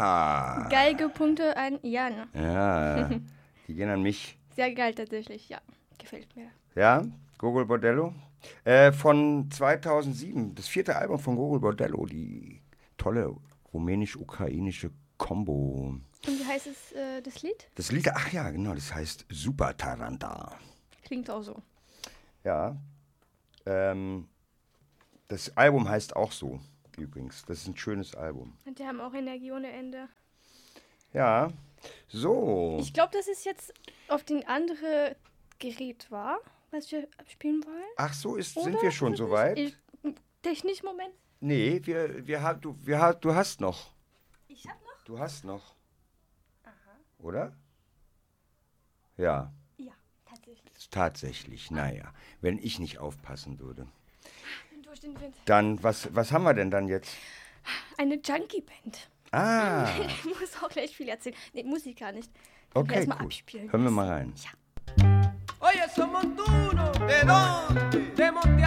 Aha. Geigepunkte an Jan. Ja, die gehen an mich. Sehr geil tatsächlich, ja. Gefällt mir. Ja, Gogol Bordello. Von 2007, das 4. Album von Gogol Bordello, die tolle rumänisch-ukrainische Kombo. Und wie heißt es, das Lied? Das Lied, ach ja, genau, das heißt Super Taranta. Klingt auch so. Ja, das Album heißt auch so, übrigens. Das ist ein schönes Album. Und die haben auch Energie ohne Ende. Ja, so. Ich glaube, das ist jetzt auf den anderen Gerät war, was wir abspielen wollen. Ach so, sind Oder? wir schon soweit? Technisch, Moment. Nee, du hast noch. Ich hab noch? Du hast noch. Aha. Oder? Ja, Ja, tatsächlich. tatsächlich. Naja, wenn ich nicht aufpassen würde. Bin durch den Wind. Dann, was haben wir denn dann jetzt? Eine Junkie-Band. Ah, Ich muss auch gleich viel erzählen. Nee, muss ich gar nicht. Können wir okay, erstmal cool. abspielen. Hören wir mal rein. Ja. Oye, son montuno, ¿de dónde? De Monte